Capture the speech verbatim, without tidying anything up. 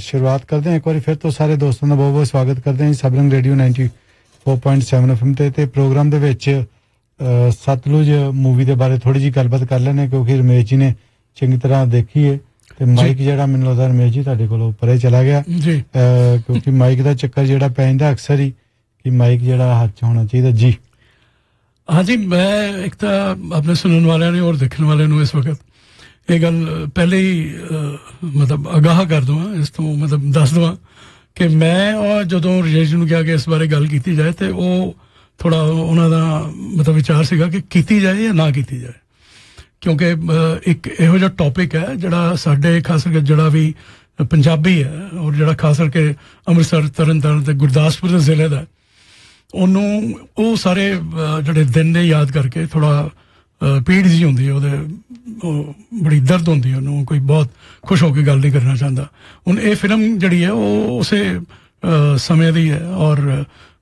शुरुआत करते हैं एक बार फिर तो सारे दोस्तों का बहुत बहुत स्वागत करते हैं Sabrang radio ninety four point seven F M ते प्रोग्राम दे विच सतलुज मूवी के बारे थोड़ी जी गलबात कर लेने क्योंकि रमेश जी ने चंगी तरह देखी है ते माइक जिहड़ा मैनूं लगदा रमेश जी तुहाडे कोलों परे चला गया जी क्योंकि माइक दा चक्कर जिहड़ा पै जांदा अक्सर ही कि माइक जिहड़ा हाथ च होना चाहिए जी। हाँ जी मैं एक तो अपने सुनने वाले ने और देखने वाले ने इस वक्त ये गल पहले ही मतलब आगाह कर दूँ इस तो मतलब दस दूँ कि मैं और जदों रजेश नूं कहा कि इस बारे गल की जाए तो वो थोड़ा उन्होंने मतलब विचार सीगा कि कीती जाए या ना कीती जाए क्योंकि एक इहो जिहा टॉपिक है जिहड़ा साडे खास करके जिहड़ा भी पंजाबी है और जिहड़ा खास करके अमृतसर तरन ताਰਨ ते गुरदासपुर दे जिले दा ਉਹਨੂੰ ਉਹ ਸਾਰੇ ਜਿਹੜੇ ਦਿਨ ਨੇ ਯਾਦ ਕਰਕੇ ਥੋੜਾ ਪੀੜ ਜੀ ਹੁੰਦੀ ਹੈ ਉਹਦੇ ਬੜੀ ਦਰਦ ਹੁੰਦੀ ਹੈ ਉਹਨੂੰ ਕੋਈ ਬਹੁਤ ਖੁਸ਼ ਹੋ ਕੇ ਗੱਲ ਨਹੀਂ ਕਰਨਾ ਚਾਹੁੰਦਾ ਹੁਣ ਇਹ ਫਿਲਮ ਜਿਹੜੀ ਹੈ ਉਹ ਉਸੇ ਸਮੇਂ ਦੀ ਹੈ ਔਰ